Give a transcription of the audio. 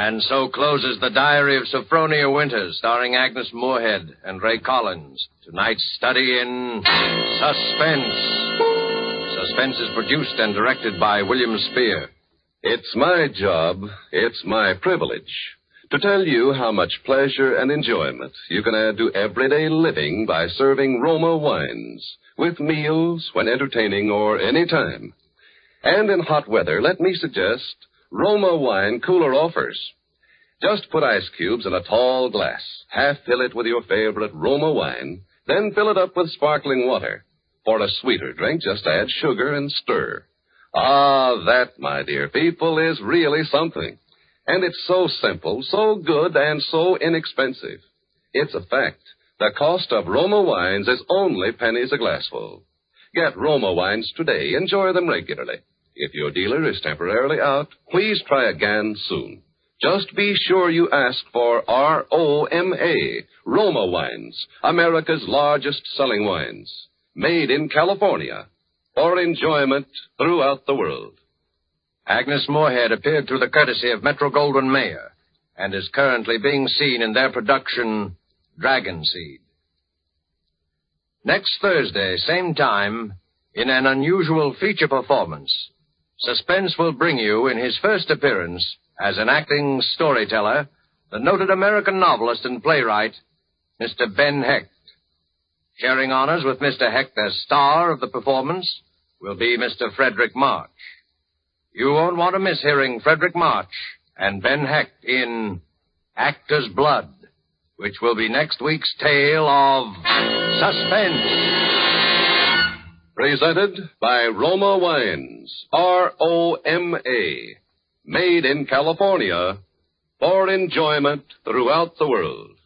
And so closes The Diary of Sophronia Winters, starring Agnes Moorehead and Ray Collins. Tonight's study in suspense. Suspense is produced and directed by William Spear. It's my job, it's my privilege, to tell you how much pleasure and enjoyment you can add to everyday living by serving Roma wines with meals, when entertaining, or any time. And in hot weather, let me suggest Roma wine cooler offers. Just put ice cubes in a tall glass, half fill it with your favorite Roma wine, then fill it up with sparkling water. For a sweeter drink, just add sugar and stir. Ah, that, my dear people, is really something. And it's so simple, so good, and so inexpensive. It's a fact. The cost of Roma wines is only pennies a glassful. Get Roma wines today. Enjoy them regularly. If your dealer is temporarily out, please try again soon. Just be sure you ask for R-O-M-A, Roma Wines, America's largest selling wines. Made in California, for enjoyment throughout the world. Agnes Moorehead appeared through the courtesy of Metro-Goldwyn-Mayer and is currently being seen in their production, Dragon Seed. Next Thursday, same time, in an unusual feature performance, Suspense will bring you, in his first appearance as an acting storyteller, the noted American novelist and playwright, Mr. Ben Hecht. Sharing honors with Mr. Hecht as star of the performance will be Mr. Frederick March. You won't want to miss hearing Frederick March and Ben Hecht in Actor's Blood, which will be next week's tale of suspense. Presented by Roma Wines, R-O-M-A, made in California for enjoyment throughout the world.